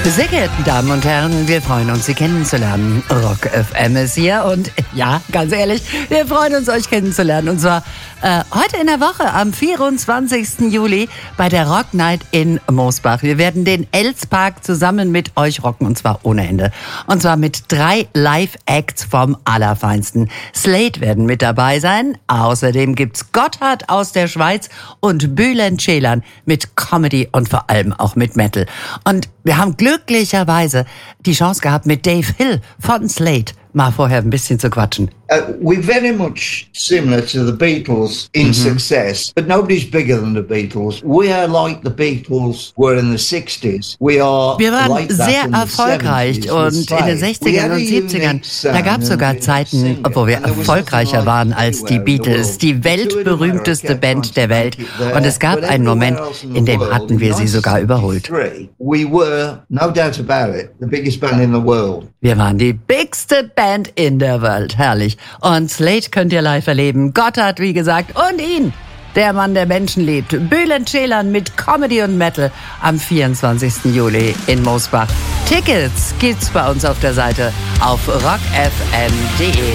Sehr geehrte Damen und Herren, wir freuen uns, Sie kennenzulernen. Rock FM ist hier und ja, ganz ehrlich, wir freuen uns, euch kennenzulernen. Und zwar heute in der Woche, am 24. Juli bei der Rock Night in Mosbach. Wir werden den Elspark zusammen mit euch rocken und zwar ohne Ende. Und zwar mit 3 Live-Acts vom Allerfeinsten. Slade werden mit dabei sein. Außerdem gibt's Gotthard aus der Schweiz und Bülent Ceylan mit Comedy und vor allem auch mit Metal. Und wir haben glücklicherweise die Chance gehabt, mit Dave Hill von Slade mal vorher ein bisschen zu quatschen. We're very much similar to the Beatles in success, but nobody's bigger than the Beatles. We are like the Beatles were in the 60s. Wir waren sehr erfolgreich und in den 60ern und 70ern, da gab es sogar Zeiten, wo wir erfolgreicher waren als die Beatles, die weltberühmteste Band der Welt. Und es gab einen Moment, in dem hatten wir sie sogar überholt. We were, no doubt about it, the biggest band in the world. Wir waren die bigste Band in der Welt, herrlich. Und Slade könnt ihr live erleben. Gotthard, wie gesagt, und ihn, der Mann, der Menschen liebt. Bülent Ceylan mit Comedy und Metal am 24. Juli in Mosbach. Tickets gibt's bei uns auf der Seite auf rockfm.de.